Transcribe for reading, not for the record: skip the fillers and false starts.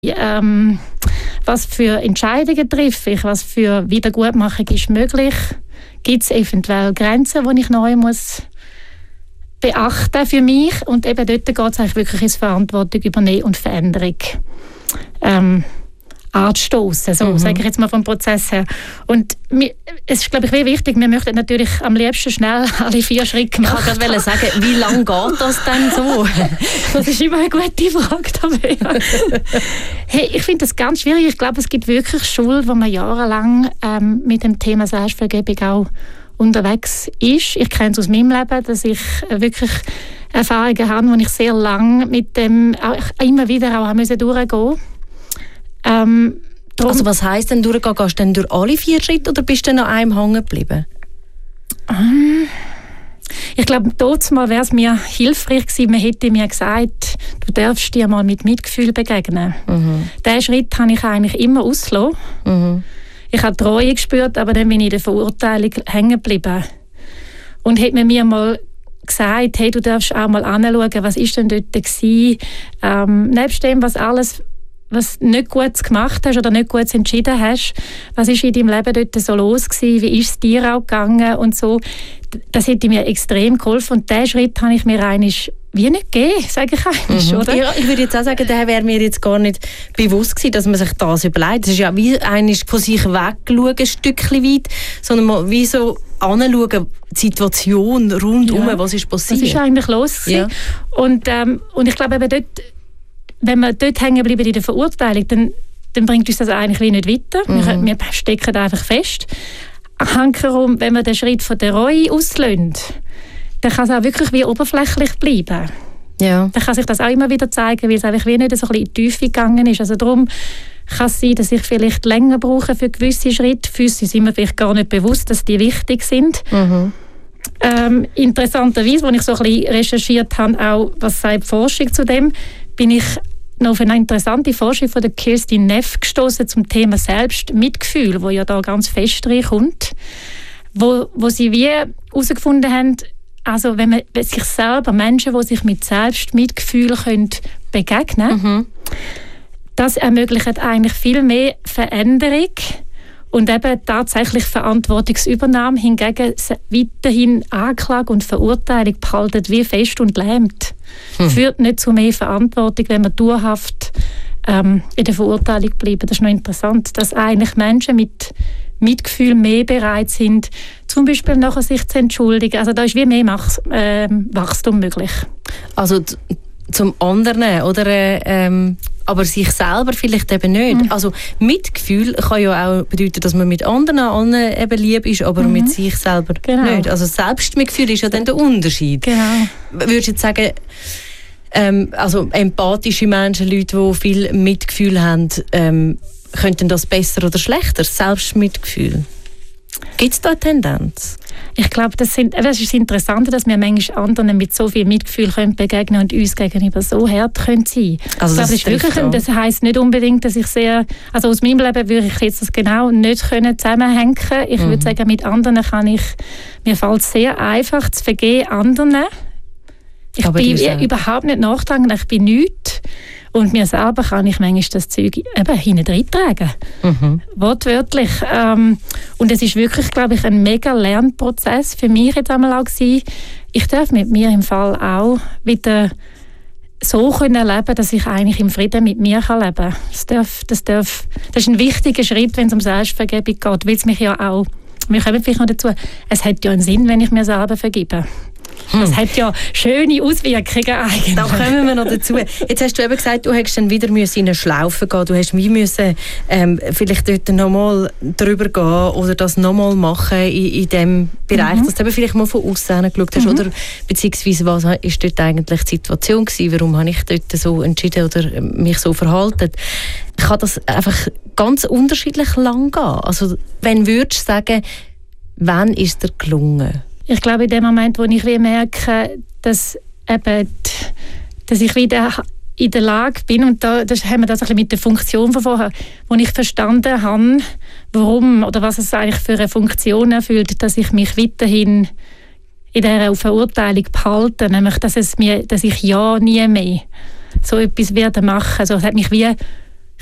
Was für Entscheidungen treffe ich? Was für Wiedergutmachung ist möglich? Gibt es eventuell Grenzen, die ich neu muss beachten für mich? Und eben dort geht es eigentlich wirklich ins Verantwortung übernehmen und Veränderung anstoßen, so sage ich jetzt mal vom Prozess her. Und es ist, glaube ich, wichtig, wir möchten natürlich am liebsten schnell alle 4 Schritte machen. Ich wollte sagen, wie lange geht das denn so? Das ist immer eine gute Frage. Hey, ich finde das ganz schwierig. Ich glaube, es gibt wirklich Schulen, wo man jahrelang mit dem Thema Selbstvergebung auch unterwegs ist. Ich kenne es aus meinem Leben, dass ich wirklich Erfahrungen habe, wo ich sehr lange mit dem auch immer wieder auch durchgehen musste. Also was heisst denn durchgehen? Gehst du denn durch alle 4 Schritte oder bist du noch einem hängen geblieben? Ich glaube, dort wäre es mir hilfreich gewesen, man hätte mir gesagt, du darfst dir mal mit Mitgefühl begegnen. Diesen Schritt habe ich eigentlich immer ausgelassen. Ich habe Treue gespürt, aber dann bin ich in der Verurteilung hängen geblieben. Und hätte man mir mal gesagt, hey, du darfst auch mal anschauen, was ist denn dort gewesen, nebst dem, was nicht gut gemacht hast oder nicht gut entschieden hast, was ist in deinem Leben dort so los gewesen, wie ist es dir auch gegangen und so, das hätte mir extrem geholfen und diesen Schritt habe ich mir eigentlich wie nicht gegeben, sage ich eigentlich, oder? Ja, ich würde jetzt auch sagen, der wäre mir jetzt gar nicht bewusst gewesen, dass man sich das überlegt. Das ist ja wie eigentlich von sich wegschauen, ein Stückchen weit, sondern mal wie so anschauen, die Situation rundum, was ist passiert. Was ist eigentlich los gewesen? Ja. Und ich glaube eben dort, wenn wir dort hängen bleiben in der Verurteilung, dann bringt uns das eigentlich wie nicht weiter. Wir stecken einfach fest. Hankerum, wenn wir den Schritt von der Reue auslösen, dann kann es auch wirklich wie oberflächlich bleiben. Ja. Dann kann sich das auch immer wieder zeigen, weil es einfach wie nicht so ein bisschen in die Tiefe gegangen ist. Also darum kann es sein, dass ich vielleicht länger brauche für gewisse Schritte. Für uns sind mir vielleicht gar nicht bewusst, dass die wichtig sind. Interessanterweise, als ich so ein bisschen recherchiert habe, auch was sagt die Forschung zu dem, bin ich noch auf eine interessante Forschung von der Kirstin Neff gestoßen zum Thema Selbstmitgefühl, wo ja da ganz fest reinkommt, wo sie wie herausgefunden haben, also wenn man sich selber, Menschen, die sich mit Selbstmitgefühl begegnen können, das ermöglicht eigentlich viel mehr Veränderung und eben tatsächlich Verantwortungsübernahme. Hingegen weiterhin Anklage und Verurteilung behalten wie fest und lähmt. Führt nicht zu mehr Verantwortung, wenn wir dauerhaft in der Verurteilung bleiben. Das ist noch interessant, dass eigentlich Menschen mit Mitgefühl mehr bereit sind, zum Beispiel nachher sich zu entschuldigen. Also da ist wie mehr Wachstum möglich. Also zum anderen, oder? Aber sich selber vielleicht eben nicht. Also Mitgefühl kann ja auch bedeuten, dass man mit anderen eben lieb ist, aber mit sich selber nicht. Also Selbstmitgefühl ist ja dann der Unterschied. Genau. Würdest du jetzt sagen, also empathische Menschen, Leute, die viel Mitgefühl haben, könnten das besser oder schlechter? Selbstmitgefühl? Gibt es da eine Tendenz? Ich glaube, das ist das Interessante, dass wir manchmal anderen mit so viel Mitgefühl begegnen können und uns gegenüber so hart sein können. Also das ist wirklich, das heisst nicht unbedingt, dass ich also aus meinem Leben würde ich jetzt das genau nicht zusammenhängen können. Ich würde sagen, mit anderen mir fällt es sehr einfach zu vergeben anderen. Ich bin überhaupt nicht nachdenklich, ich bin nichts. Und mir selber kann ich manchmal das Zeug eben hinten reintragen. Wortwörtlich. Und es ist wirklich, glaube ich, ein mega Lernprozess für mich jetzt einmal auch gewesen. Ich darf mit mir im Fall auch wieder so leben, dass ich eigentlich im Frieden mit mir leben kann. Das ist ein wichtiger Schritt, wenn es um Selbstvergebung geht, weil es mich ja auch, wir kommen vielleicht noch dazu, es hat ja einen Sinn, wenn ich mir selber vergebe. Das hat ja schöne Auswirkungen eigentlich. Da kommen wir noch dazu. Jetzt hast du eben gesagt, du hättest dann wieder in eine Schlaufe gehen. Du hast wie müssen vielleicht dort nochmal drüber gehen oder das nochmal machen in diesem Bereich, dass du eben vielleicht mal von außen geschaut hast. Oder beziehungsweise was war dort eigentlich die Situation gewesen? Warum habe ich dort so entschieden oder mich so verhalten? Kann das einfach ganz unterschiedlich lang gehen? Also wenn würdest du sagen, wann ist dir gelungen? Ich glaube, in dem Moment, wo ich merke, dass ich wieder in der Lage bin, und das haben wir das ein bisschen mit der Funktion von vorher, wo ich verstanden habe, warum oder was es eigentlich für eine Funktion erfüllt, dass ich mich weiterhin in dieser Verurteilung behalte, nämlich dass ich ja nie mehr so etwas werde machen. Also es hat mich wie